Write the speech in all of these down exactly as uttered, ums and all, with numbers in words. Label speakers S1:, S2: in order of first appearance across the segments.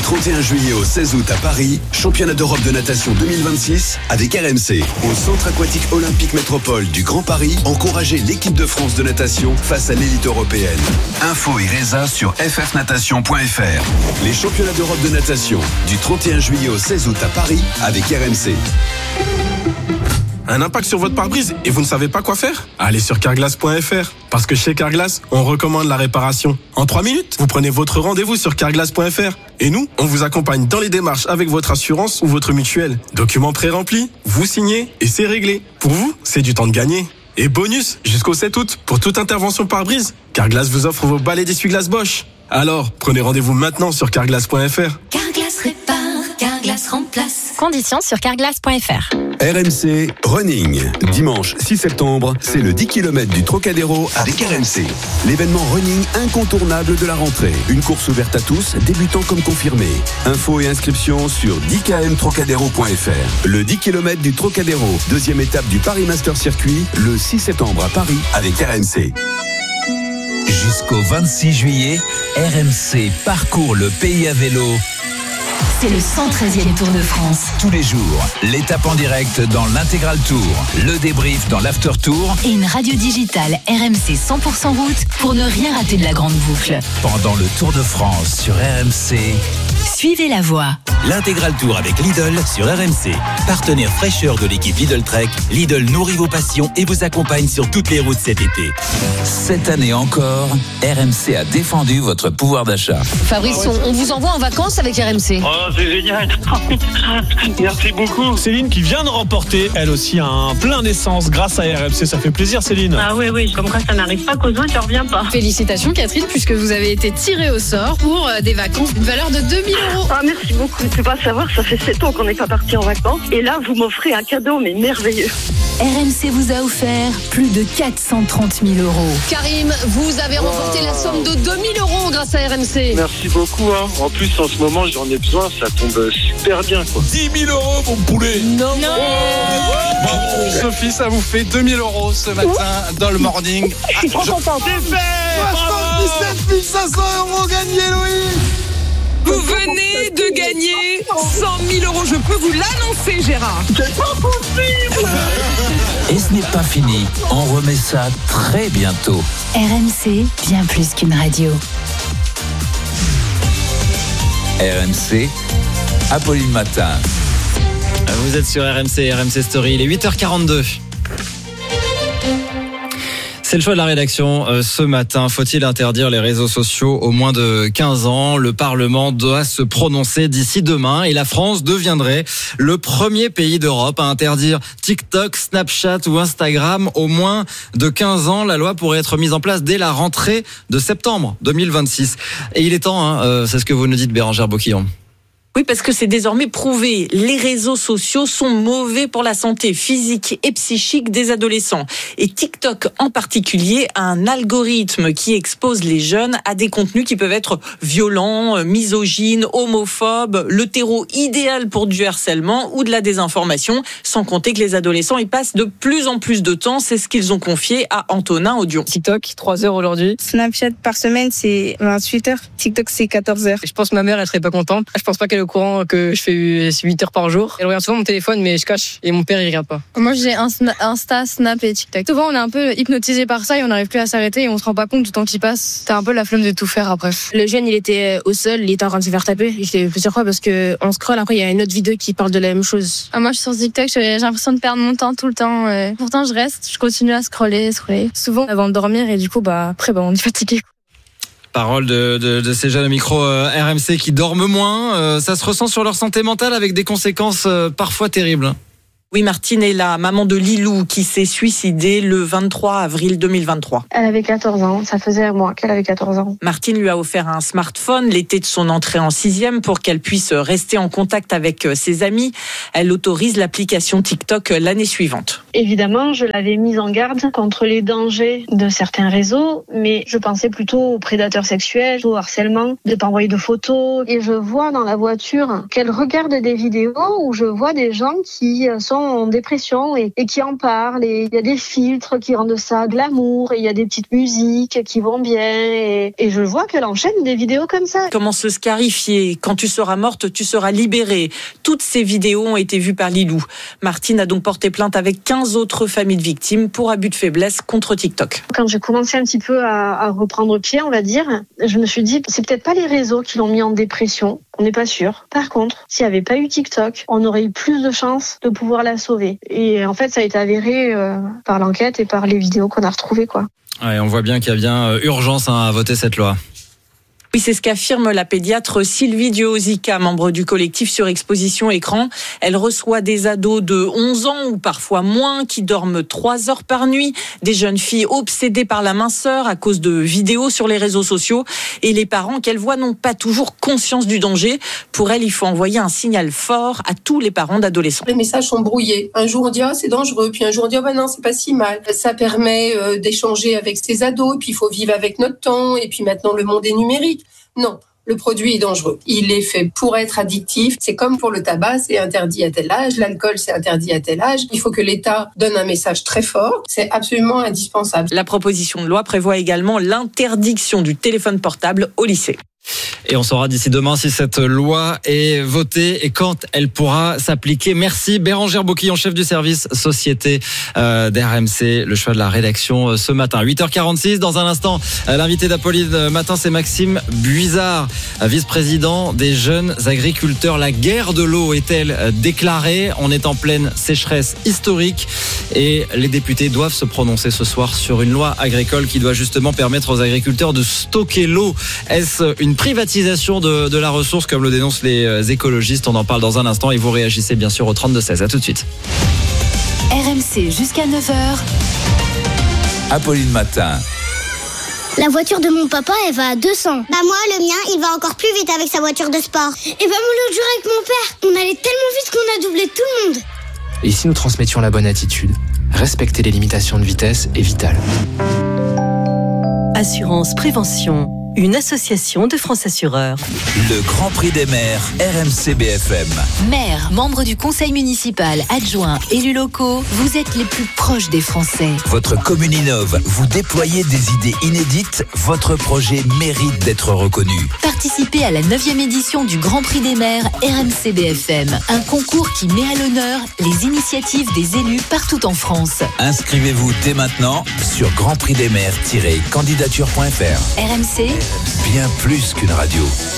S1: trente et un juillet au seize août à Paris, championnat d'Europe de natation deux mille vingt-six avec R M C. Au Centre aquatique olympique métropole du Grand Paris, encouragez l'équipe de France de natation face à l'élite européenne. Info et résa sur f f natation point f r. Les championnats d'Europe de natation du trente et un juillet au seize août à Paris avec R M C.
S2: Un impact sur votre pare-brise et vous ne savez pas quoi faire ? Allez sur carglass point f r. Parce que chez Carglass, on recommande la réparation. En trois minutes, vous prenez votre rendez-vous sur carglass point f r. Et nous, on vous accompagne dans les démarches avec votre assurance ou votre mutuelle. Documents pré-remplis, vous signez et c'est réglé. Pour vous, c'est du temps de gagner. Et bonus, jusqu'au sept août, pour toute intervention pare-brise, Carglass vous offre vos balais d'essuie-glace Bosch. Alors, prenez rendez-vous maintenant sur carglass point f r.
S3: Carglass répare, Carglass remplace.
S4: Conditions sur carglass point f r.
S1: R M C Running. Dimanche six septembre, c'est le dix kilomètres du Trocadéro avec R M C. L'événement running incontournable de la rentrée. Une course ouverte à tous, débutants comme confirmés. Infos et inscriptions sur dix k m trocadéro point f r. Le dix kilomètres du Trocadéro, deuxième étape du Paris Master Circuit, le six septembre à Paris avec R M C.
S5: Jusqu'au vingt-six juillet, R M C parcourt le pays à vélo.
S3: C'est le cent treizième Tour de France.
S5: Tous les jours, l'étape en direct dans l'Intégral Tour, le débrief dans l'After Tour
S3: et une radio digitale R M C cent pour cent route pour ne rien rater de la grande boucle.
S5: Pendant le Tour de France sur R M C.
S3: Suivez la voie.
S6: L'Intégral Tour avec Lidl sur R M C. Partenaire fraîcheur de l'équipe Lidl Trek, Lidl nourrit vos passions et vous accompagne sur toutes les routes cet été.
S5: Cette année encore, R M C a défendu votre pouvoir d'achat.
S7: Fabrice, on, on vous envoie en vacances avec R M C.
S8: Oh, c'est génial. Merci beaucoup.
S9: Céline qui vient de remporter, elle aussi, un plein d'essence grâce à R M C. Ça fait plaisir, Céline.
S10: Ah oui, oui, comme quoi ça n'arrive pas qu'aux autres, ça revient pas.
S7: Félicitations, Catherine, puisque vous avez été tirée au sort pour des vacances d'une valeur de deux mille euros.
S10: Ah, merci beaucoup. Tu peux pas savoir, ça fait sept ans qu'on n'est pas parti en vacances. Et là, vous m'offrez un cadeau, mais merveilleux.
S3: R M C vous a offert plus de quatre cent trente mille euros.
S7: Karim, vous avez remporté wow. la somme de deux mille euros grâce à R M C.
S8: Merci beaucoup. Hein. En plus, en ce moment, j'en ai besoin. Ça tombe super bien, quoi.
S9: dix mille euros, mon poulet.
S7: Non. non.
S9: Oh. Bon, Sophie, ça vous fait deux mille euros ce matin Ouh. Dans le morning.
S10: Je suis trop contente.
S9: C'est fait. soixante-dix-sept mille cinq cents euros gagnés, Louis.
S11: Vous venez de gagner cent mille euros. Je peux vous l'annoncer, Gérard.
S10: C'est pas possible.
S5: Et ce n'est pas fini. On remet ça très bientôt.
S3: R M C, bien plus qu'une radio.
S5: R M C, Apolline Matin.
S12: Vous êtes sur R M C, R M C Story. Il est huit heures quarante-deux. C'est le choix de la rédaction euh, ce matin. Faut-il interdire les réseaux sociaux aux moins de quinze ans ? Le Parlement doit se prononcer d'ici demain et la France deviendrait le premier pays d'Europe à interdire TikTok, Snapchat ou Instagram aux moins de quinze ans. La loi pourrait être mise en place dès la rentrée de septembre deux mille vingt-six. Et il est temps, hein, euh, c'est ce que vous nous dites, Bérangère Boquillon.
S13: Oui, parce que c'est désormais prouvé. Les réseaux sociaux sont mauvais pour la santé physique et psychique des adolescents. Et TikTok en particulier a un algorithme qui expose les jeunes à des contenus qui peuvent être violents, misogynes, homophobes, le terreau idéal pour du harcèlement ou de la désinformation, sans compter que les adolescents y passent de plus en plus de temps. C'est ce qu'ils ont confié à Antonin Audion.
S14: TikTok, trois heures aujourd'hui.
S15: Snapchat par semaine, c'est vingt-huit heures. TikTok, c'est quatorze heures.
S14: Je pense que ma mère, elle serait pas contente. Je pense pas qu'elle au courant que je fais huit heures par jour. Elle regarde souvent mon téléphone, mais je cache. Et mon père, il regarde pas.
S15: Moi, j'ai Insta, Snap et TikTok. Souvent, on est un peu hypnotisé par ça et on n'arrive plus à s'arrêter et on se rend pas compte du temps qui passe. T'as un peu la flemme de tout faire après. Le jeune, il était au sol, il était en train de se faire taper. Je l'ai vu plusieurs fois parce que on scrolle. Après, il y a une autre vidéo qui parle de la même chose.
S16: Ah, moi, je suis sur TikTok. J'ai l'impression de perdre mon temps tout le temps. Euh. Pourtant, je reste. Je continue à scroller, scroller.
S15: Souvent avant de dormir et du coup, bah après, bah on est fatigué.
S12: Parole de, de, de ces jeunes au micro euh, R M C qui dorment moins. Euh, ça se ressent sur leur santé mentale avec des conséquences euh, parfois terribles.
S13: Oui, Martine est la maman de Lilou qui s'est suicidée le vingt-trois avril deux mille vingt-trois.
S15: Elle avait quatorze ans, ça faisait un mois qu'elle avait quatorze ans.
S13: Martine lui a offert un smartphone l'été de son entrée en sixième pour qu'elle puisse rester en contact avec ses amis. Elle autorise l'application TikTok l'année suivante.
S15: Évidemment, je l'avais mise en garde contre les dangers de certains réseaux, mais je pensais plutôt aux prédateurs sexuels, au harcèlement, de ne pas envoyer de photos. Et je vois dans la voiture qu'elle regarde des vidéos où je vois des gens qui sont
S17: en dépression et, et qui en parlent. Et il y a des filtres qui rendent ça glamour et il y a des petites musiques qui vont bien. Et, et je vois qu'elle enchaîne des vidéos comme ça.
S13: Comment se scarifier? Quand tu seras morte, tu seras libérée. Toutes ces vidéos ont été vues par Lilou. Martine a donc porté plainte avec quinze autres familles de victimes pour abus de faiblesse contre TikTok.
S17: Quand j'ai commencé un petit peu à, à reprendre pied, on va dire, je me suis dit, c'est peut-être pas les réseaux qui l'ont mis en dépression. On n'est pas sûr. Par contre, s'il n'y avait pas eu TikTok, on aurait eu plus de chances de pouvoir la sauver. Et en fait, ça a été avéré euh, par l'enquête et par les vidéos qu'on a retrouvées, quoi.
S12: Ouais, on voit bien qu'il y a bien urgence à voter cette loi.
S13: Oui, c'est ce qu'affirme la pédiatre Sylvie Diosica, membre du collectif Surexposition Écran. Elle reçoit des ados de onze ans ou parfois moins qui dorment trois heures par nuit, des jeunes filles obsédées par la minceur à cause de vidéos sur les réseaux sociaux et les parents qu'elle voit n'ont pas toujours conscience du danger. Pour elle, il faut envoyer un signal fort à tous les parents d'adolescents.
S18: Les messages sont brouillés. Un jour on dit ah, c'est dangereux, puis un jour on dit ah, ben non, c'est pas si mal. Ça permet euh, d'échanger avec ses ados, puis il faut vivre avec notre temps et puis maintenant le monde est numérique. Non, le produit est dangereux. Il est fait pour être addictif. C'est comme pour le tabac, c'est interdit à tel âge. L'alcool, c'est interdit à tel âge. Il faut que l'État donne un message très fort. C'est absolument indispensable.
S13: La proposition de loi prévoit également l'interdiction du téléphone portable au lycée.
S12: Et on saura d'ici demain si cette loi est votée et quand elle pourra s'appliquer. Merci Bérangère Boquillon, chef du service société euh, d'R M C, le choix de la rédaction euh, ce matin. huit heures quarante-six, dans un instant, euh, l'invité d'Apolline Matin, c'est Maxime Buizard, vice-président des jeunes agriculteurs. La guerre de l'eau est-elle déclarée? On est en pleine sécheresse historique et les députés doivent se prononcer ce soir sur une loi agricole qui doit justement permettre aux agriculteurs de stocker l'eau. Est-ce une privatisation de, de la ressource comme le dénoncent les écologistes? On en parle dans un instant et vous réagissez bien sûr au trente-deux seize. À tout de suite.
S3: R M C jusqu'à neuf heures.
S5: Apolline Matin.
S19: La voiture de mon papa, elle va à deux cents. Bah moi, le mien, il va encore plus vite avec sa voiture de sport. Et bah moi, l'autre jour avec mon père, on allait tellement vite qu'on a doublé tout le monde.
S20: Et si nous transmettions la bonne attitude? Respecter les limitations de vitesse est vital.
S21: Assurance Prévention, une association de France Assureurs.
S5: Le Grand Prix des maires, R M C B F M.
S3: Maires, membres du conseil municipal, adjoints, élus locaux, vous êtes les plus proches des Français.
S5: Votre commune innove, vous déployez des idées inédites, votre projet mérite d'être reconnu.
S3: Participez à la neuvième édition du Grand Prix des maires R M C B F M, un concours qui met à l'honneur les initiatives des élus partout en France.
S5: Inscrivez-vous dès maintenant sur grand prix des maires tiret candidature point f r.
S3: R M C,
S5: bien plus qu'une radio.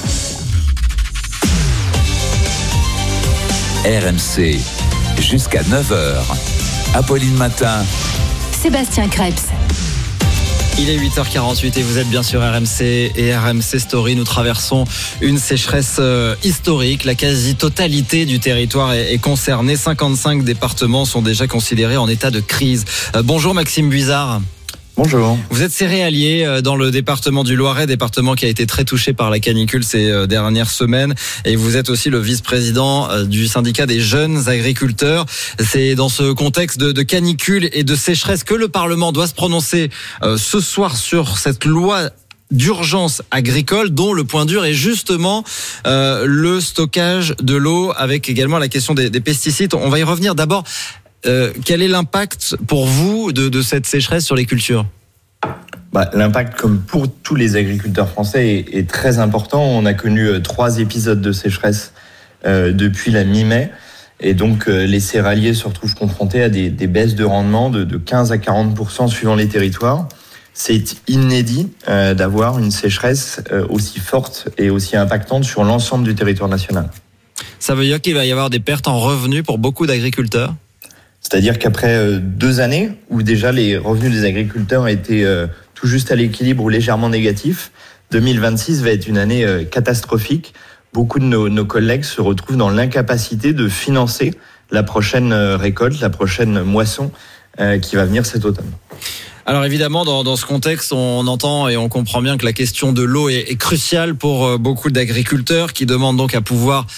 S5: R M C, jusqu'à neuf heures. Apolline Matin.
S3: Sébastien Krebs.
S12: Il est huit heures quarante-huit et vous êtes bien sur R M C et R M C Story. Nous traversons une sécheresse historique. La quasi-totalité du territoire est concernée. cinquante-cinq départements sont déjà considérés en état de crise. Bonjour Maxime Buizard.
S22: Bonjour.
S12: Vous êtes céréalier dans le département du Loiret, département qui a été très touché par la canicule ces dernières semaines. Et vous êtes aussi le vice-président du syndicat des jeunes agriculteurs. C'est dans ce contexte de, de canicule et de sécheresse que le Parlement doit se prononcer ce soir sur cette loi d'urgence agricole dont le point dur est justement euh, le stockage de l'eau avec également la question des, des pesticides. On va y revenir. D'abord, Euh, quel est l'impact pour vous de, de cette sécheresse sur les cultures ?
S22: Bah, l'impact, comme pour tous les agriculteurs français, est, est très important. On a connu euh, trois épisodes de sécheresse euh, depuis la mi-mai. Et donc, euh, les céréaliers se retrouvent confrontés à des, des baisses de rendement de, de quinze à quarante pour cent suivant les territoires. C'est inédit euh, d'avoir une sécheresse euh, aussi forte et aussi impactante sur l'ensemble du territoire national.
S12: Ça veut dire qu'il va y avoir des pertes en revenus pour beaucoup d'agriculteurs ?
S22: C'est-à-dire qu'après deux années où déjà les revenus des agriculteurs étaient tout juste à l'équilibre ou légèrement négatifs, deux mille vingt-six va être une année catastrophique. Beaucoup de nos, nos collègues se retrouvent dans l'incapacité de financer la prochaine récolte, la prochaine moisson qui va venir cet automne.
S12: Alors évidemment, dans, dans ce contexte, on entend et on comprend bien que la question de l'eau est, est cruciale pour beaucoup d'agriculteurs qui demandent donc à pouvoir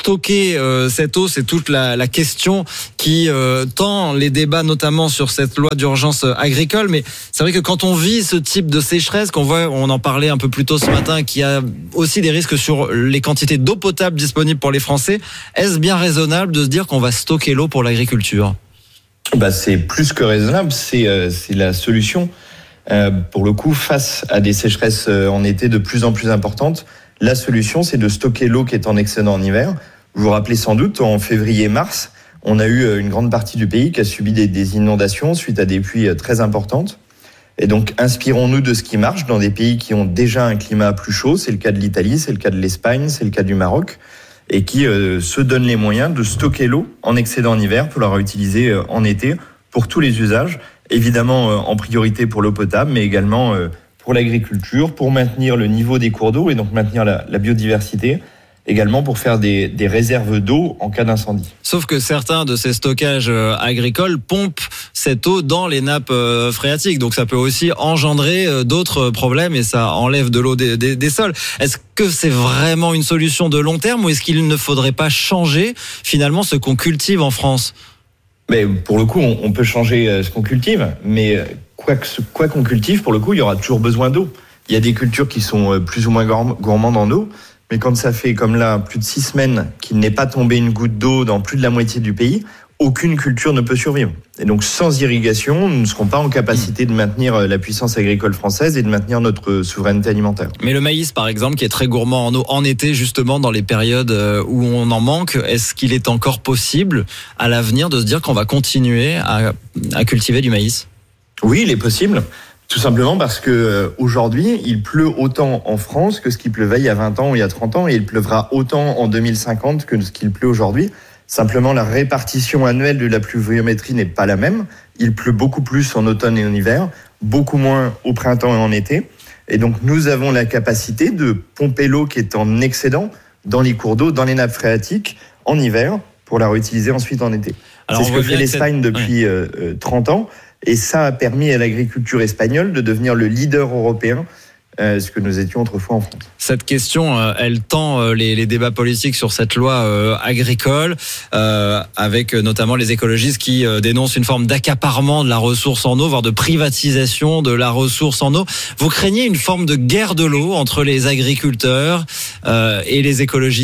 S12: stocker euh, cette eau, c'est toute la, la question qui euh, tend les débats, notamment sur cette loi d'urgence agricole. Mais c'est vrai que quand on vit ce type de sécheresse, qu'on voit, on en parlait un peu plus tôt ce matin, qu'il y a aussi des risques sur les quantités d'eau potable disponibles pour les Français, est-ce bien raisonnable de se dire qu'on va stocker l'eau pour l'agriculture ?
S22: Bah, c'est plus que raisonnable, c'est, euh, c'est la solution. Euh, pour le coup, face à des sécheresses euh, en été de plus en plus importantes, la solution, c'est de stocker l'eau qui est en excédent en hiver. Vous vous rappelez sans doute, en février-mars, on a eu une grande partie du pays qui a subi des, des inondations suite à des pluies très importantes. Et donc, inspirons-nous de ce qui marche dans des pays qui ont déjà un climat plus chaud. C'est le cas de l'Italie, c'est le cas de l'Espagne, c'est le cas du Maroc, et qui euh, se donnent les moyens de stocker l'eau en excédent en hiver pour la réutiliser euh, en été pour tous les usages. Évidemment, euh, en priorité pour l'eau potable, mais également euh, pour l'agriculture, pour maintenir le niveau des cours d'eau et donc maintenir la, la biodiversité, également pour faire des, des réserves d'eau en cas d'incendie.
S12: Sauf que certains de ces stockages euh, agricoles pompent cette eau dans les nappes euh, phréatiques, donc ça peut aussi engendrer euh, d'autres problèmes et ça enlève de l'eau des, des, des sols. Est-ce que c'est vraiment une solution de long terme ou est-ce qu'il ne faudrait pas changer finalement ce qu'on cultive en France ?
S22: Mais pour le coup, on, on peut changer ce qu'on cultive, mais quoi, que, quoi qu'on cultive, pour le coup, il y aura toujours besoin d'eau. Il y a des cultures qui sont plus ou moins gourmandes en eau, mais quand ça fait comme là plus de six semaines qu'il n'est pas tombé une goutte d'eau dans plus de la moitié du pays, aucune culture ne peut survivre. Et donc sans irrigation, nous ne serons pas en capacité de maintenir la puissance agricole française et de maintenir notre souveraineté alimentaire.
S12: Mais le maïs, par exemple, qui est très gourmand en eau en été, justement, dans les périodes où on en manque, est-ce qu'il est encore possible à l'avenir de se dire qu'on va continuer à, à cultiver du maïs ?
S22: Oui, il est possible. Tout simplement parce que euh, aujourd'hui, il pleut autant en France que ce qui pleuvait il y a vingt ans ou il y a trente ans, et il pleuvra autant en deux mille cinquante que ce qu'il pleut aujourd'hui. Simplement, la répartition annuelle de la pluviométrie n'est pas la même. Il pleut beaucoup plus en automne et en hiver, beaucoup moins au printemps et en été. Et donc, nous avons la capacité de pomper l'eau qui est en excédent dans les cours d'eau, dans les nappes phréatiques, en hiver, pour la réutiliser ensuite en été. Alors, c'est ce que fait l'Espagne cette... depuis ouais. euh, trente ans. Et ça a permis à l'agriculture espagnole de devenir le leader européen, euh, ce que nous étions autrefois en France.
S12: Cette question, euh, elle tend euh, les, les débats politiques sur cette loi euh, agricole, euh, avec euh, notamment les écologistes qui euh, dénoncent une forme d'accaparement de la ressource en eau, voire de privatisation de la ressource en eau. Vous craignez une forme de guerre de l'eau entre les agriculteurs euh, et les écologistes ?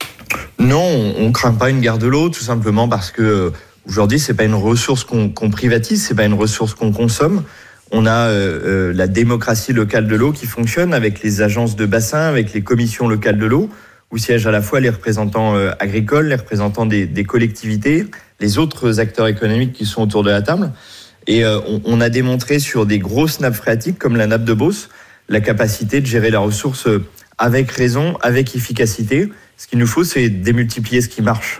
S22: Non, on ne craint pas une guerre de l'eau, tout simplement parce que aujourd'hui, c'est pas une ressource qu'on, qu'on privatise, c'est pas une ressource qu'on consomme. On a euh, euh, la démocratie locale de l'eau qui fonctionne avec les agences de bassin, avec les commissions locales de l'eau, où siègent à la fois les représentants euh, agricoles, les représentants des, des collectivités, les autres acteurs économiques qui sont autour de la table. Et euh, on, on a démontré sur des grosses nappes phréatiques, comme la nappe de Beauce, la capacité de gérer la ressource avec raison, avec efficacité. Ce qu'il nous faut, c'est démultiplier ce qui marche.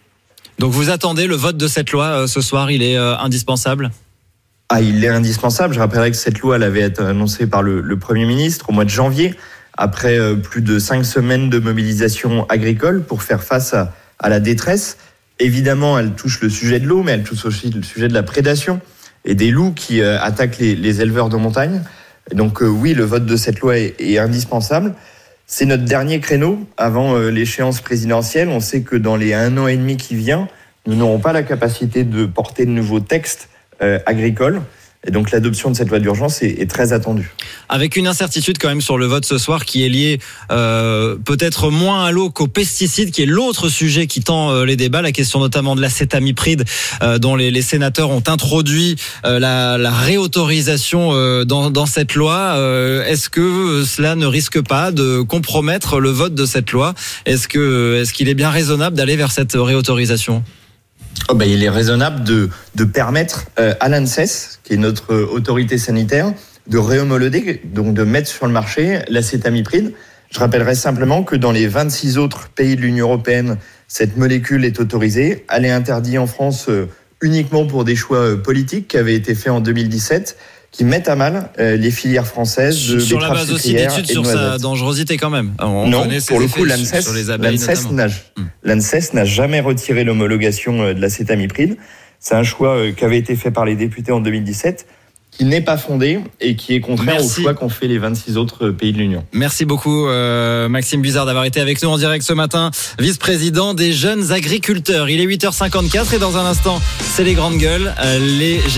S12: Donc vous attendez le vote de cette loi euh, ce soir, il est euh, indispensable ?
S22: Ah, il est indispensable. Je rappellerai que cette loi, elle avait été annoncée par le, le Premier ministre au mois de janvier, après euh, plus de cinq semaines de mobilisation agricole pour faire face à, à la détresse. Évidemment, elle touche le sujet de l'eau, mais elle touche aussi le sujet de la prédation et des loups qui euh, attaquent les, les éleveurs de montagne. Et donc euh, oui, le vote de cette loi est, est indispensable. C'est notre dernier créneau avant euh, l'échéance présidentielle. On sait que dans les un an et demi qui vient, nous n'aurons pas la capacité de porter de nouveaux textes euh, agricoles. Et donc l'adoption de cette loi d'urgence est, est très attendue.
S12: Avec une incertitude quand même sur le vote ce soir qui est liée euh, peut-être moins à l'eau qu'aux pesticides, qui est l'autre sujet qui tend euh, les débats, la question notamment de l'acétamipride euh, dont les, les sénateurs ont introduit euh, la, la réautorisation euh, dans, dans cette loi. Euh, est-ce que cela ne risque pas de compromettre le vote de cette loi ? Est-ce que est-ce qu'il est bien raisonnable d'aller vers cette réautorisation ?
S22: Oh ben, il est raisonnable de, de permettre euh, à l'ANSES, qui est notre autorité sanitaire, de réhomologuer, donc de mettre sur le marché l'acétamipride. Je rappellerai simplement que dans les vingt-six autres pays de l'Union européenne, cette molécule est autorisée. Elle est interdite en France euh, uniquement pour des choix euh, politiques qui avaient été faits en deux mille dix-sept, qui mettent à mal euh, les filières françaises de
S12: sur la base aussi d'études sur sa dangerosité quand même. On
S22: non,
S12: connaît
S22: pour le coup, l'ANSES,
S12: sur les abeilles
S22: l'ANSES, n'a, hum. l'ANSES n'a jamais retiré l'homologation de l'acétamipride. C'est un choix qui avait été fait par les députés en deux mille dix-sept, qui n'est pas fondé et qui est contraire
S12: Merci.
S22: au choix qu'ont fait les vingt-six autres pays de l'Union.
S12: Merci beaucoup euh, Maxime Buzard d'avoir été avec nous en direct ce matin, vice-président des jeunes agriculteurs. Il est huit heures cinquante-quatre et dans un instant, c'est les grandes gueules. Euh, les